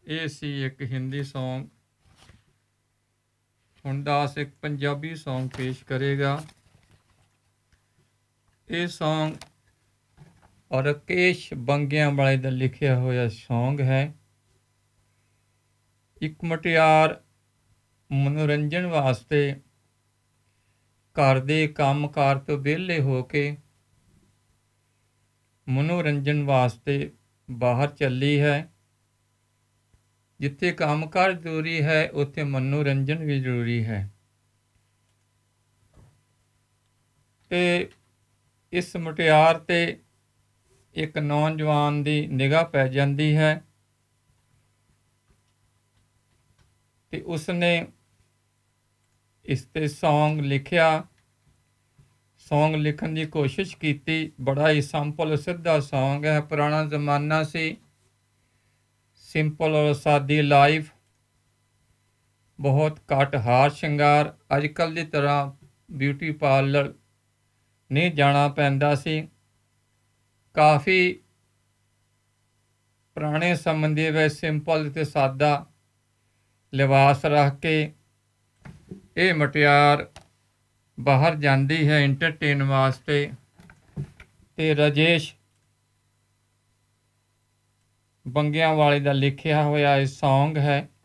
ਇਹ ਸੀ ਇੱਕ ਹਿੰਦੀ ਸੌਂਗ। ਹੁਣ ਦਾਸ ਇੱਕ ਪੰਜਾਬੀ ਸੌਂਗ ਪੇਸ਼ ਕਰੇਗਾ। ਇਹ ਸੌਂਗ ਰਾਕੇਸ਼ ਬੰਗਿਆਂ ਵਾਲੇ ਦਾ ਲਿਖਿਆ ਹੋਇਆ ਸੌਂਗ ਹੈ। ਇੱਕ ਮੁਟਿਆਰ ਮਨੋਰੰਜਨ ਵਾਸਤੇ ਘਰ ਦੇ ਕੰਮ ਕਾਰ ਤੋਂ ਵਿਹਲੇ ਹੋ ਕੇ ਮਨੋਰੰਜਨ ਵਾਸਤੇ ਬਾਹਰ ਚੱਲੀ ਹੈ। ਜਿੱਥੇ ਕੰਮ ਕਾਰ ਜ਼ਰੂਰੀ ਹੈ ਉੱਥੇ ਮਨੋਰੰਜਨ ਵੀ ਜ਼ਰੂਰੀ ਹੈ। ਤੇ ਇਸ ਮੁਟਿਆਰ ਤੇ ਇੱਕ ਨੌਜਵਾਨ ਦੀ ਨਿਗਾਹ ਪੈ ਜਾਂਦੀ ਹੈ ਤੇ ਉਸਨੇ ਇਸ ਤੇ ਸੌਂਗ ਲਿਖਿਆ। ਸੌਂਗ ਲਿਖਣ ਦੀ ਕੋਸ਼ਿਸ਼ ਕੀਤੀ। ਬੜਾ ਹੀ ਸਿੰਪਲ ਸਿੱਧਾ ਸੌਂਗ ਹੈ। ਪੁਰਾਣਾ ਜ਼ਮਾਨਾ ਸੀ, ਸਿੰਪਲ ਔਰ ਸਾਦੀ ਲਾਈਫ, ਬਹੁਤ ਘੱਟ ਹਾਰ ਸ਼ਿੰਗਾਰ। ਅੱਜ ਕੱਲ੍ਹ ਦੀ ਤਰ੍ਹਾਂ ਬਿਊਟੀ ਪਾਰਲਰ ਨਹੀਂ ਜਾਣਾ ਪੈਂਦਾ ਸੀ। ਕਾਫੀ ਪੁਰਾਣੇ ਸਮੇਂ ਦੇ ਵਿੱਚ ਸਿੰਪਲ ਅਤੇ ਸਾਦਾ ਲਿਬਾਸ ਰੱਖ ਕੇ ਇਹ ਮੁਟਿਆਰ ਬਾਹਰ ਜਾਂਦੀ ਹੈ ਇੰਟਰਟੇਨ ਵਾਸਤੇ। ਤੇ ਰਾਕੇਸ਼ ਬੰਗਿਆਂ ਵਾਲੇ ਦਾ ਲਿਖਿਆ ਹੋਇਆ ਇਹ ਸੌਂਗ ਹੈ।